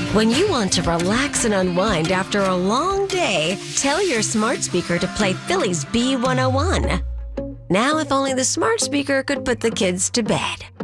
When you want to relax and unwind after a long day, tell your smart speaker to play Philly's B101. Now, if only the smart speaker could put the kids to bed.